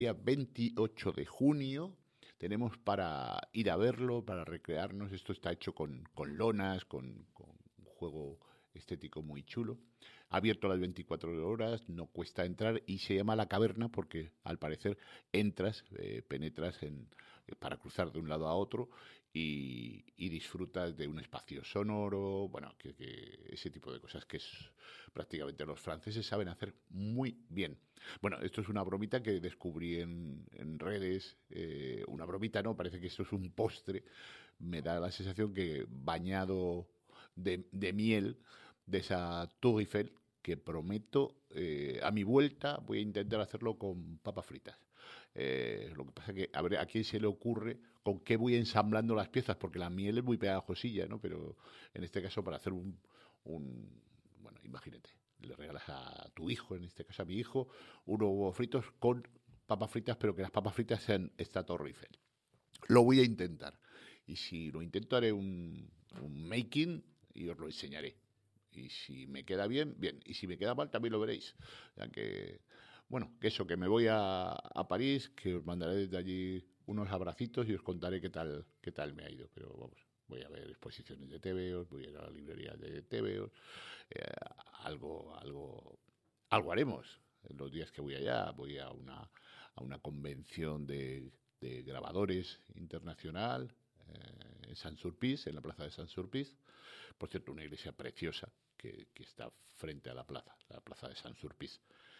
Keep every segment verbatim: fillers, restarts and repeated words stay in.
día veintiocho de junio. Tenemos para ir a verlo, para recrearnos. Esto está hecho con, con lonas, con, con un juego estético muy chulo. Abierto a las veinticuatro horas, no cuesta entrar y se llama La Caverna porque al parecer entras, eh, penetras en, eh, para cruzar de un lado a otro y, y disfrutas de un espacio sonoro, bueno, que, que ese tipo de cosas que es, prácticamente los franceses saben hacer muy bien. Bueno, esto es una bromita que descubrí en, en redes, eh, una bromita no, parece que esto es un postre, me da la sensación que bañado de, de miel de esa Tour Eiffel, que prometo, eh, a mi vuelta voy a intentar hacerlo con papas fritas. Eh, lo que pasa es que a ver a quién se le ocurre con qué voy ensamblando las piezas, porque la miel es muy pegajosilla, ¿no? Pero en este caso para hacer un, un bueno, imagínate, le regalas a tu hijo, en este caso a mi hijo, unos huevos fritos con papas fritas, pero que las papas fritas sean esta Torre Eiffel. Lo voy a intentar. Y si lo intento haré un, un making y os lo enseñaré. Y si me queda bien, bien. Y si me queda mal, también lo veréis. Ya que, bueno, que eso, que me voy a, a París, que os mandaré desde allí unos abracitos y os contaré qué tal, qué tal me ha ido. Pero vamos, voy a ver exposiciones de T V Os, voy a ir a la librería de T V Os, eh, algo, algo, algo haremos. En los días que voy allá, voy a una, a una convención de, de grabadores internacional eh, en Saint-Sulpice, en la plaza de Saint-Sulpice. Por cierto, una iglesia preciosa que, que está frente a la plaza, la plaza de Saint-Sulpice.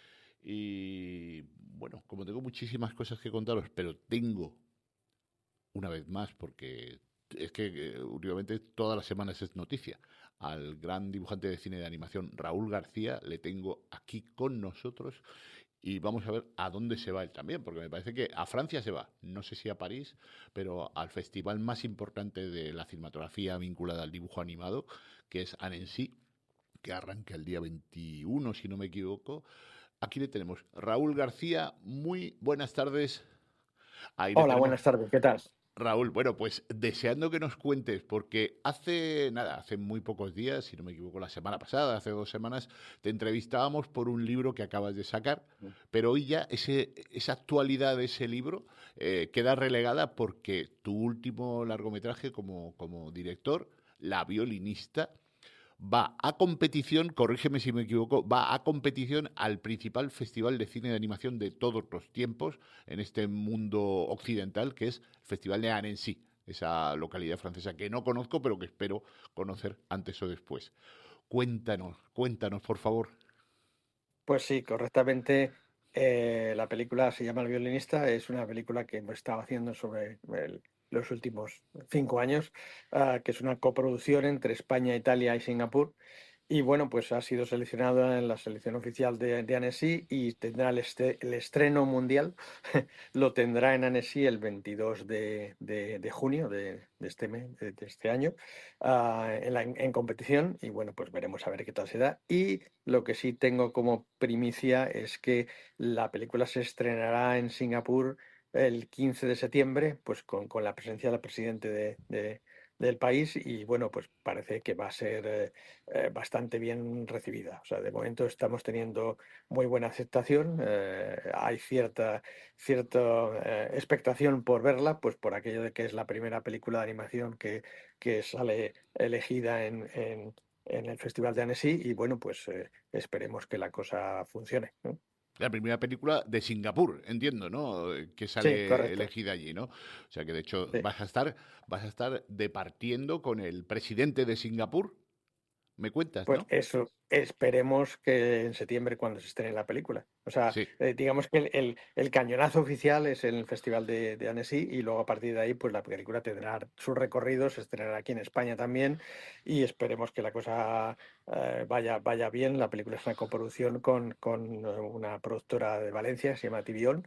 Y bueno, como tengo muchísimas cosas que contaros, pero tengo una vez más, porque es que eh, últimamente todas las semanas es noticia. Al gran dibujante de cine de animación Raúl García le tengo aquí con nosotros y vamos a ver a dónde se va él también, porque me parece que a Francia se va, no sé si a París, pero al festival más importante de la cinematografía vinculada al dibujo animado, que es Annecy, que arranca el día veintiuno, si no me equivoco. Aquí le tenemos. Raúl García, muy buenas tardes. Ahí le Hola, tenemos. buenas tardes, ¿qué tal? Raúl, bueno, pues deseando que nos cuentes, porque hace nada, hace muy pocos días, si no me equivoco, la semana pasada, hace dos semanas, te entrevistábamos por un libro que acabas de sacar, pero hoy ya ese, esa actualidad de ese libro eh, queda relegada porque tu último largometraje como, como director, La violinista, va a competición, corrígeme si me equivoco, va a competición al principal festival de cine de animación de todos los tiempos en este mundo occidental, que es el Festival de Annecy, esa localidad francesa que no conozco, pero que espero conocer antes o después. Cuéntanos, cuéntanos, por favor. Pues sí, correctamente. Eh, la película se llama El violinista, es una película que hemos estado haciendo sobre el- los últimos cinco años, ah, que es una coproducción entre España, Italia y Singapur. Y bueno, pues ha sido seleccionada en la selección oficial de, de Annecy y tendrá el, este- el estreno mundial, lo tendrá en Annecy el veintidós de, de- de junio de, de este mes, de, de este año, ah, en, la- en competición. Y bueno, pues veremos a ver qué tal se da. Y lo que sí tengo como primicia es que la película se estrenará en Singapur el quince de septiembre, pues con, con la presencia del presidente de, de- del país. Y bueno, pues parece que va a ser eh, eh, bastante bien recibida. O sea, de momento estamos teniendo muy buena aceptación. Eh, hay cierta, cierta eh, expectación por verla, pues por aquello de que es la primera película de animación que, que sale elegida en, en- en el Festival de Annecy y bueno, pues eh, esperemos que la cosa funcione, ¿no? La primera película de Singapur, entiendo, ¿no? Que Sí, sale correcto. elegida allí, ¿no? O sea que de hecho Sí. vas a estar, vas a estar departiendo con el presidente de Singapur, me cuentas, Pues ¿no? eso, esperemos que en septiembre cuando se estrene la película. O sea, Sí. eh, digamos que el, el- el cañonazo oficial es en el Festival de, de Annecy y luego a partir de ahí pues la película tendrá su recorrido, se estrenará aquí en España también y esperemos que la cosa eh, vaya, vaya bien. La película es una coproducción con, con eh, una productora de Valencia, se llama Tibión.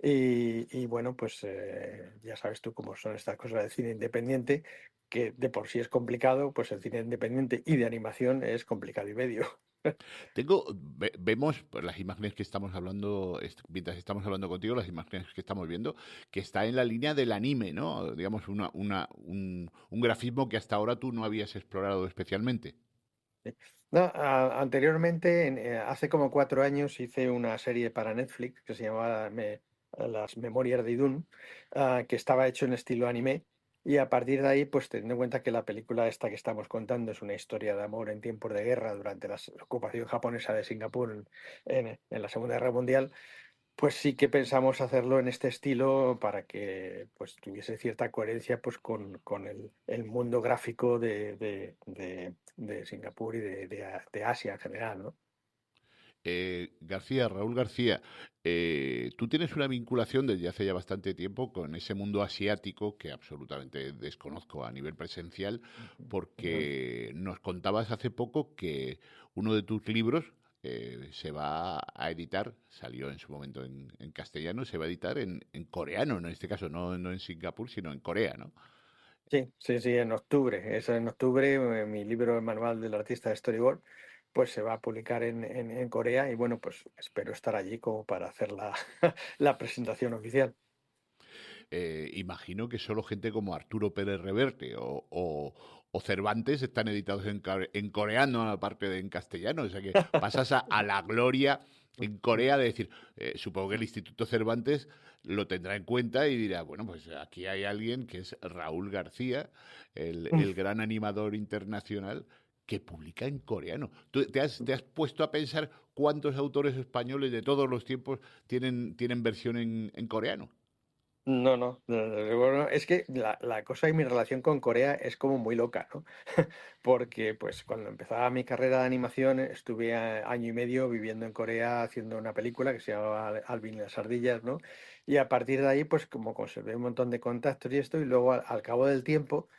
Y, y bueno, pues eh, ya sabes tú cómo son estas cosas de cine independiente que de por sí es complicado, pues el cine independiente y de animación es complicado y medio. Tengo, ve- vemos pues, las imágenes que estamos hablando, est- mientras estamos hablando contigo, las imágenes que estamos viendo, que está en la línea del anime, ¿no? Digamos, una, una, un, un grafismo que hasta ahora tú no habías explorado especialmente. Sí. No, a- anteriormente, en- eh, hace como cuatro años, hice una serie para Netflix que se llamaba Me- las Memorias de Idún, ah, que estaba hecho en estilo anime. Y a partir de ahí, pues teniendo en cuenta que la película esta que estamos contando es una historia de amor en tiempos de guerra durante la s- ocupación japonesa de Singapur en, en- en la Segunda Guerra Mundial, pues sí que pensamos hacerlo en este estilo para que pues tuviese cierta coherencia pues con, con el, el mundo gráfico de, de, de- de Singapur y de, de A- de Asia en general, ¿no? Eh, García, Raúl García, eh, tú tienes una vinculación desde hace ya bastante tiempo con ese mundo asiático que absolutamente desconozco a nivel presencial, Ujú. porque nos contabas hace poco que uno de tus libros eh, se va a editar, salió en su momento en, en castellano, se va a editar en, en coreano, en este caso no, no en Singapur, sino en Corea, ¿no? Sí, sí, sí, en octubre. Es en octubre, eh, mi libro, El Manual del Artista de Storyboard, pues se va a publicar en, en, en Corea y bueno, pues espero estar allí como para hacer la, la presentación oficial. Eh, imagino que solo gente como Arturo Pérez Reverte o, o- o Cervantes están editados en, core- en coreano, aparte de en castellano. O sea que pasas a, a la gloria en Corea de decir, eh, supongo que el Instituto Cervantes lo tendrá en cuenta y dirá, bueno, pues aquí hay alguien que es Raúl García, el, el gran animador internacional que publica en coreano. ¿Tú te has, te has puesto a pensar cuántos autores españoles de todos los tiempos tienen, tienen versión en en coreano? No, no, desde luego no. Es que la, la cosa y mi relación con Corea es como muy loca, ¿no? Porque pues cuando empezaba mi carrera de animación estuve a- año y medio viviendo en Corea haciendo una película que se llamaba Al- Alvin y las ardillas, ¿no? Y a partir de ahí pues como conservé un montón de contactos y esto y luego al, al cabo del tiempo,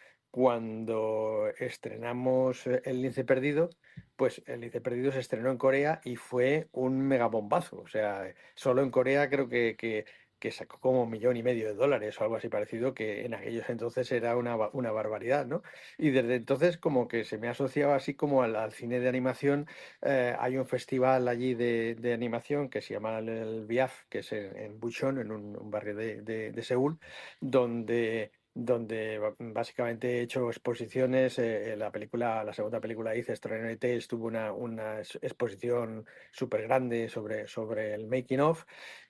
cuando estrenamos eh, El Lince Perdido, pues El Lince Perdido se estrenó en Corea y fue un megabombazo. O sea, solo en Corea creo que, que que sacó como un millón y medio de dólares o algo así parecido, que en aquellos entonces era una, ba- una barbaridad, ¿no? Y desde entonces como que se me ha asociado así como al, al cine de animación. Eh, hay un festival allí de, de animación que se llama el, el B I A F, que es en, en Bucheon, en un, un barrio de, de- de Seúl, donde... donde ba- básicamente he hecho exposiciones, eh, la película, la segunda película hice, Extraordinary Tales, tuvo una, una ex- exposición súper grande sobre, sobre el making of,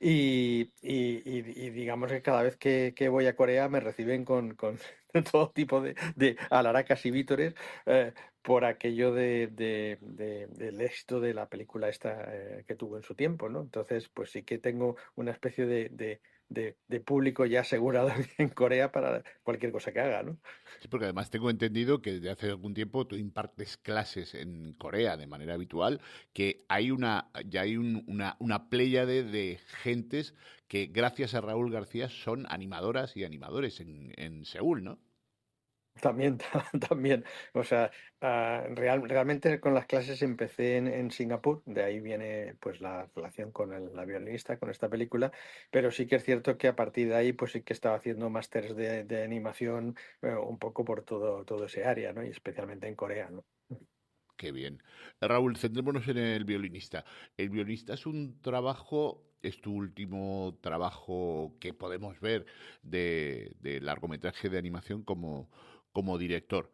y, y- y- y digamos que cada vez que, que voy a Corea me reciben con, con todo tipo de, de alaracas y vítores, eh, por aquello de, de- de- del éxito de la película esta, eh, que tuvo en su tiempo, ¿no? Entonces, pues sí que tengo una especie de, de- de- de público ya asegurado en Corea para cualquier cosa que haga, ¿no? Sí, porque además tengo entendido que desde hace algún tiempo tú impartes clases en Corea de manera habitual, que hay una, ya hay un- una, una pléyade de gentes que gracias a Raúl García son animadoras y animadores en, en Seúl, ¿no? También, también. O sea, ah, real- realmente con las clases empecé en, en Singapur, de ahí viene pues la relación con el- la violinista, con esta película, pero sí que es cierto que a partir de ahí pues sí que estaba haciendo másteres de, de animación, eh, un poco por todo, todo ese área, ¿no? Y especialmente en Corea, ¿no? Qué bien. Raúl, centrémonos en el violinista. El violinista es un trabajo, es tu último trabajo que podemos ver de, de largometraje de animación como, como director.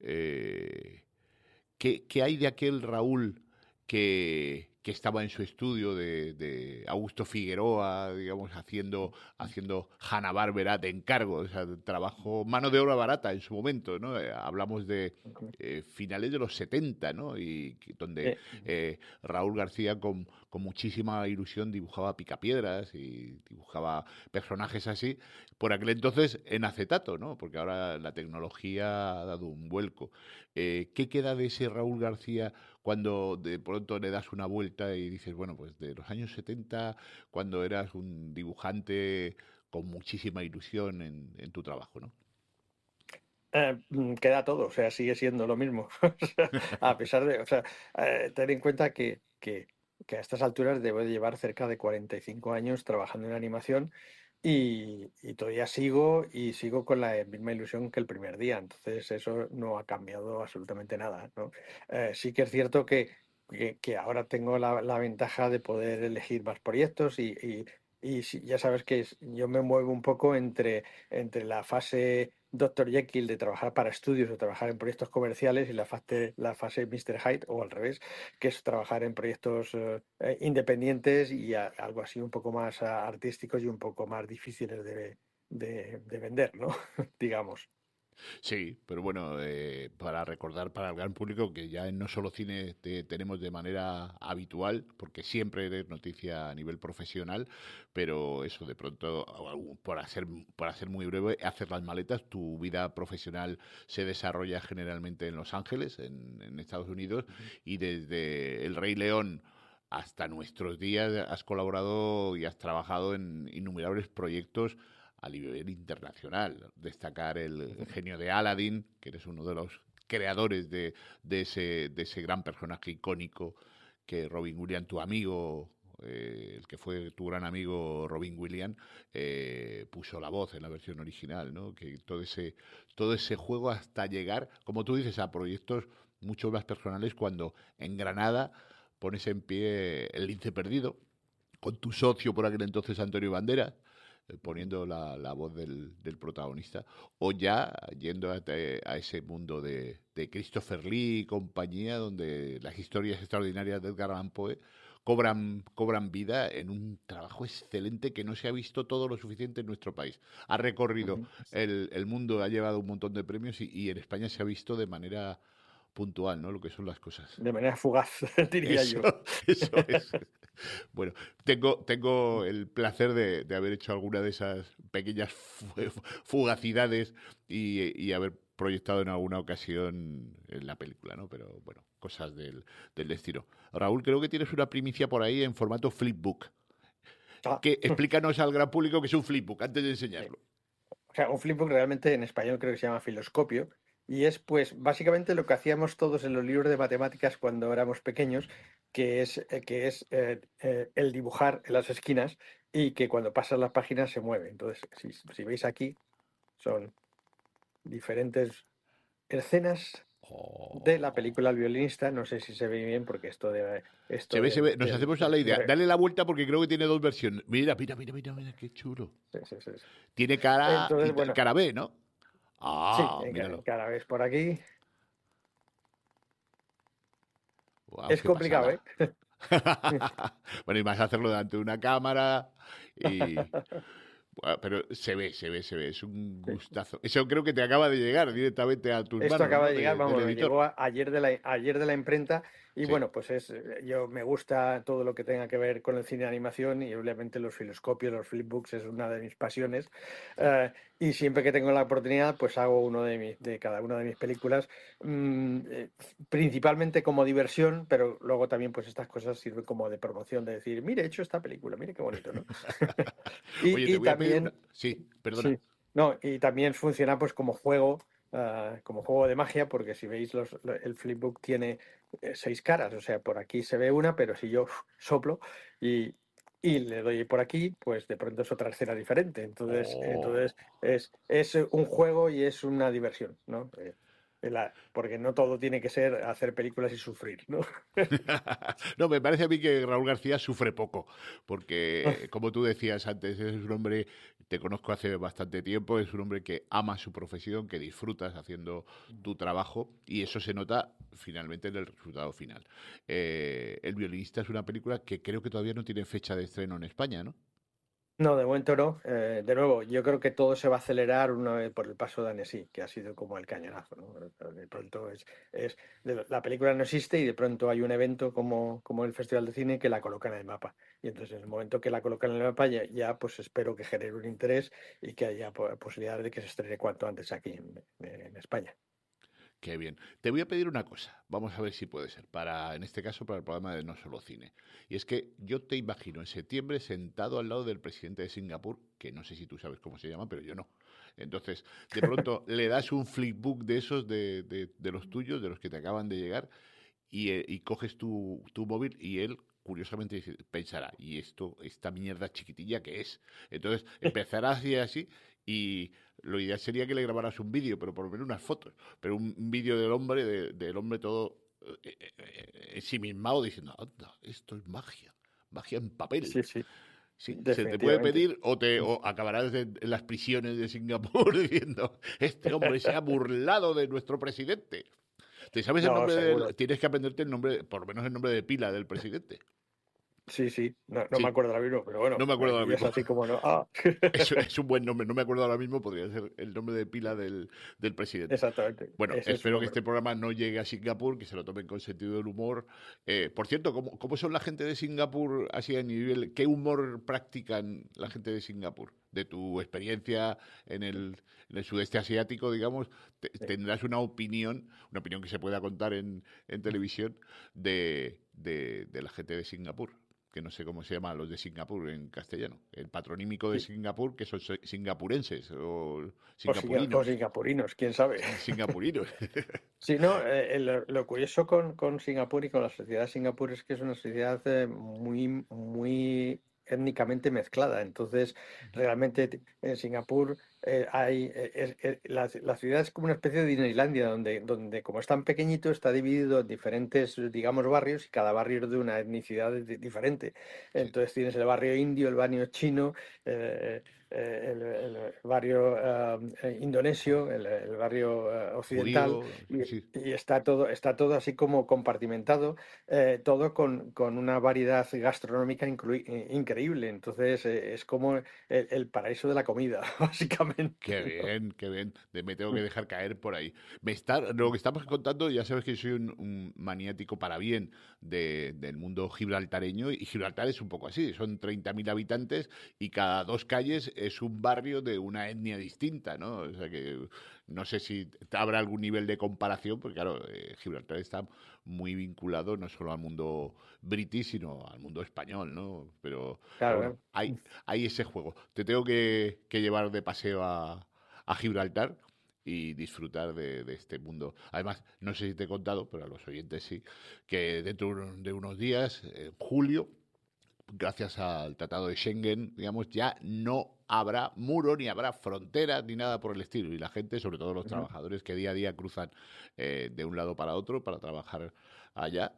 Eh, ¿Qué, qué hay de aquel Raúl que, que estaba en su estudio de, de Augusto Figueroa, digamos, haciendo, haciendo Hanna-Barbera de encargo, o sea, de trabajo, mano de obra barata en su momento, ¿no? Eh, hablamos de eh, finales de los setenta, ¿no? Y que- donde Eh, eh, Raúl García con, con muchísima ilusión dibujaba picapiedras y dibujaba personajes así, por aquel entonces en acetato, ¿no? Porque ahora la tecnología ha dado un vuelco. Eh, ¿qué queda de ese Raúl García cuando de pronto le das una vuelta y dices, bueno, pues de los años setenta, cuando eras un dibujante con muchísima ilusión en, en tu trabajo, ¿no? eh, mm, queda todo, o sea, sigue siendo lo mismo. O sea, a pesar de, o sea, eh, ten en cuenta que, que, que a estas alturas debo de llevar cerca de cuarenta y cinco años trabajando en animación. Y, y todavía sigo y sigo con la misma ilusión que el primer día, entonces eso no ha cambiado absolutamente nada, ¿no? Eh, sí que es cierto que, que, que ahora tengo la, la ventaja de poder elegir más proyectos y, y- y sí, ya sabes que es- yo me muevo un poco entre, entre la fase doctor Jekyll de trabajar para estudios o trabajar en proyectos comerciales y la fase, la fase míster Hyde, o al revés, que es trabajar en proyectos eh, eh, independientes y a- algo así un poco más ah, artísticos y un poco más difíciles de, de, de vender, ¿no? Digamos. Sí, pero bueno, eh, para recordar para el gran público que ya en No Solo Cine te tenemos de manera habitual, porque siempre eres noticia a nivel profesional, pero eso de pronto, au- por hacer, por hacer muy breve, hacer las maletas, tu vida profesional se desarrolla generalmente en Los Ángeles, en, en Estados Unidos, Ujú. y desde El Rey León hasta nuestros días has colaborado y has trabajado en innumerables proyectos a nivel internacional. Destacar el Ujú. genio de Aladdin, que eres uno de los creadores de, de, ese, de ese gran personaje icónico que Robin Williams, tu amigo, eh, el que fue tu gran amigo Robin Williams, eh, puso la voz en la versión original, ¿no? Que todo ese, todo ese juego hasta llegar, como tú dices, a proyectos mucho más personales cuando en Granada pones en pie El Lince Perdido, con tu socio por aquel entonces Antonio Banderas, eh, Ujú. poniendo la, la voz del, del, protagonista, o ya yendo a, a ese mundo de, de, Christopher Lee y compañía, donde las historias extraordinarias de Edgar Allan Poe cobran, cobran vida en un trabajo excelente que no se ha visto todo lo suficiente en nuestro país. Ha recorrido Ujú. el, el mundo, ha llevado un montón de premios y, y en España se ha visto de manera puntual, ¿no? Lo que son las cosas. De manera fugaz, diría Eso, yo. eso es. Bueno, tengo, tengo el placer de, de haber hecho alguna de esas pequeñas fu- fugacidades y, y haber proyectado en alguna ocasión en la película, ¿no? Pero bueno, cosas del, del destino. Raúl, creo que tienes una primicia por ahí en formato flipbook. Ah, Que explícanos al gran público qué es un flipbook antes de sí. enseñarlo. O sea, un flipbook realmente en español creo que se llama filoscopio y es pues básicamente lo que hacíamos todos en los libros de matemáticas cuando éramos pequeños, que es, eh, que es eh, eh, el dibujar en las esquinas y que cuando pasas las páginas se mueve. Entonces, si, si veis aquí, son diferentes escenas de la Oh. película El violinista. No sé si se ve bien porque esto de Se esto ve, se del, ve. Nos del- hacemos a del- la de idea. re- Dale la vuelta porque creo que tiene dos versiones. Mira, mira, mira, mira, mira, qué chulo. sí, sí, sí, sí. Tiene cara Entonces, y bueno, cara B, ¿no? sí, Ah, en, ca- en míralo. cada vez por aquí. Wow, Es qué complicado, ¿eh? pasada. Bueno, y más hacerlo delante de una cámara y... Bueno, pero se ve, se ve, se ve. Es un Sí. gustazo. Eso creo que te acaba de llegar directamente a tus Esto manos, acaba ¿no? de llegar, De- del vamos, me editor. llegó a- ayer de la, ayer de la imprenta y Sí. bueno, pues es, eh, yo me gusta todo lo que tenga que ver con el cine de animación y obviamente los filoscopios, los flipbooks es una de mis pasiones. Sí. Eh, y siempre que tengo la oportunidad pues hago uno de, mis, de cada una de mis películas, mm, eh, principalmente como diversión, pero luego también pues estas cosas sirven como de promoción, de decir, mire, he hecho esta película, mire qué bonito, ¿no? Oye, Y, te y voy a pedir una... también, Sí, perdona. sí, no, y también funciona pues como juego, ah, como juego de magia, porque si veis los, lo- el flipbook tiene eh, seis caras, o sea, por aquí se ve una, pero si yo uf, soplo y, y le doy por aquí, pues de pronto es otra escena diferente. Entonces, Oh. entonces es, es un juego y es una diversión, ¿no? Eh, la- porque no todo tiene que ser hacer películas y sufrir, ¿no? No, me parece a mí que Raúl García sufre poco, porque como tú decías antes, es un hombre, te conozco hace bastante tiempo, es un hombre que ama su profesión, que disfrutas haciendo tu trabajo y eso se nota finalmente en el resultado final. Eh, El violinista es una película que creo que todavía no tiene fecha de estreno en España, ¿no? No, de momento no. Eh, de nuevo, yo creo que todo se va a acelerar una vez por el paso de Annecy, que ha sido como el cañonazo, ¿no? De pronto es, es de- la película no existe y de pronto hay un evento como, como el Festival de Cine que la coloca en el mapa. Y entonces en el momento que la colocan en el mapa ya, ya, pues espero que genere un interés y que haya po- posibilidad de que se estrene cuanto antes aquí en, en España. Qué bien. Te voy a pedir una cosa. Vamos a ver si puede ser. Para, en este caso, para el programa de No Solo Cine. Y es que yo te imagino en septiembre sentado al lado del presidente de Singapur, que no sé si tú sabes cómo se llama, pero yo no. Entonces, de pronto le das un flipbook de esos de, de- de los tuyos, de los que te acaban de llegar, y, eh, y coges tu, tu móvil y él, curiosamente, dice- pensará, ¿y esto, esta mierda chiquitilla qué es? Entonces, empezará así, así, y lo ideal sería que le grabaras un vídeo, pero por lo menos unas fotos, pero un, un vídeo del hombre, de- del hombre todo eh, eh, eh, ensimismado, diciendo, anda, esto es magia, magia en papel. Sí, sí. Sí, se te puede definitivamente. pedir o te o acabarás en, en las prisiones de Singapur diciendo, este hombre se ha burlado de nuestro presidente. ¿Te sabes el No, nombre del, seguro. tienes que aprenderte el nombre, por lo menos el nombre de pila del presidente? Sí, sí, no, no me Sí, acuerdo ahora mismo, pero bueno, no me me acuerdo ahora pillas mismo. así como no. Ah. Es, es un buen nombre, no me acuerdo ahora mismo, podría ser el nombre de pila del, del presidente. Exactamente, Bueno, ese es su espero que nombre. este programa no llegue a Singapur, que se lo tomen con sentido del humor. Eh, por cierto, ¿cómo, ¿cómo son la gente de Singapur así a nivel? ¿Qué humor practican la gente de Singapur? De tu experiencia en el, en el sudeste asiático, digamos, te- Sí. tendrás una opinión, una opinión que se pueda contar en, en televisión de, de, de la gente de Singapur, que no sé cómo se llama los de Singapur en castellano. El patronímico de Sí. Singapur, que son si- singapurenses o O, singa- o singapurinos. singapurinos, quién sabe. Singapurinos. Sí, no, eh, eh, lo, lo curioso con, con Singapur y con la sociedad de Singapur es que es una sociedad eh, muy, muy étnicamente mezclada. Entonces, realmente t- en Singapur eh, hay eh, es- eh, la, la ciudad es como una especie de Disneylandia, donde, donde como es tan pequeñito, está dividido en diferentes, digamos, barrios y cada barrio es de una etnicidad di- diferente. Sí. Entonces tienes el barrio indio, el barrio chino, eh, eh, el, el barrio eh, eh, indonesio, el, el barrio eh, occidental. Judío, Y, sí, sí. y está todo, está todo así como compartimentado, eh, todo con, con una variedad gastronómica inclui- eh, increíble. Entonces, eh, es como el, el paraíso de la comida, Qué básicamente, ¿no? bien, qué bien. De- Me tengo que dejar caer por ahí. Me está, lo que estamos contando, ya sabes que soy un, un maniático para bien de- del mundo gibraltareño y Gibraltar es un poco así. Son treinta mil habitantes y cada dos calles es un barrio de una etnia distinta, ¿no? O sea que no sé si habrá algún nivel de comparación, porque claro, eh, Gibraltar está muy vinculado no solo al mundo british, sino al mundo español, ¿no? Pero, pero Claro, bueno, claro. hay, hay ese juego. Te tengo que, que llevar de paseo a, a Gibraltar y disfrutar de, de este mundo. Además, no sé si te he contado, pero a los oyentes sí, que dentro de unos días, en julio, gracias al Tratado de Schengen, digamos, ya no habrá muro, ni habrá fronteras, ni nada por el estilo. Y la gente, sobre todo los Ujú. trabajadores que día a día cruzan eh, de un lado para otro para trabajar allá,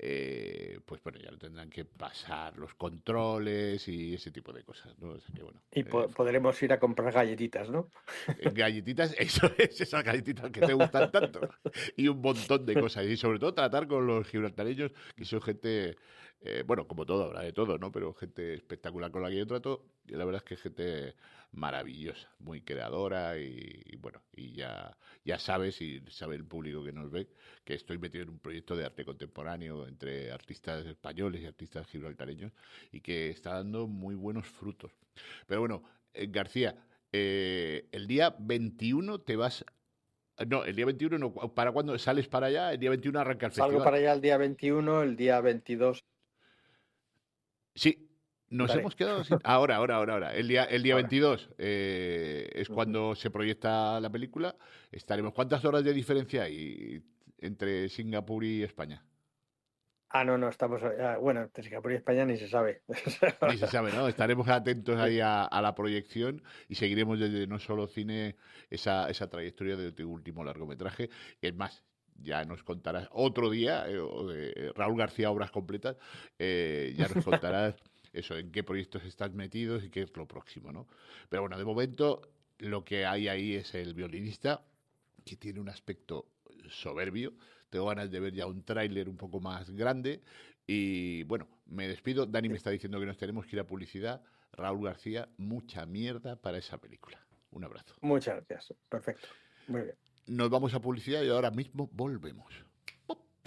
eh, pues bueno, ya no tendrán que pasar los controles y ese tipo de cosas, ¿no? O sea que bueno, Y eh, po- podremos ir a comprar galletitas, ¿no? galletitas, eso es, esas galletitas que te gustan tanto. Y un montón de cosas. Y sobre todo tratar con los gibraltareños, que son gente, eh, bueno, como todo, habrá de todo, ¿no? Pero gente espectacular con la que yo trato. Y la verdad es que es gente maravillosa, muy creadora y, y bueno, y ya, ya sabes y sabe el público que nos ve que estoy metido en un proyecto de arte contemporáneo entre artistas españoles y artistas gibraltareños y que está dando muy buenos frutos. Pero bueno, eh, García, eh, el día veintiuno te vas. No, el día veintiuno no. ¿Para cuándo sales para allá? El día veintiuno arranca el Salgo festival. para allá el día veintiuno, el día veintidós Sí, nos daré. hemos quedado sin. Ahora, ahora, ahora, ahora. El día, el día Ahora. veintidós eh, es Ujú. cuando se proyecta la película. Estaremos. ¿Cuántas horas de diferencia hay entre Singapur y España? Ah, no, no, estamos. ah, bueno, entre Singapur y España ni se sabe. Ni se sabe, ¿no? Estaremos atentos ahí a, a la proyección y seguiremos desde No Solo Cine esa, esa trayectoria de tu último largometraje. Es más, ya nos contarás otro día, eh, o de Raúl García, Obras Completas, eh, ya nos contarás eso, en qué proyectos estás metidos y qué es lo próximo, ¿no? Pero bueno, de momento lo que hay ahí es el violinista, que tiene un aspecto soberbio. Tengo ganas de ver ya un tráiler un poco más grande. Y bueno, me despido. Dani me está diciendo que nos tenemos que ir a publicidad. Raúl García, mucha mierda para esa película. Un abrazo. Muchas gracias. Perfecto. Muy bien. Nos vamos a publicidad y ahora mismo volvemos.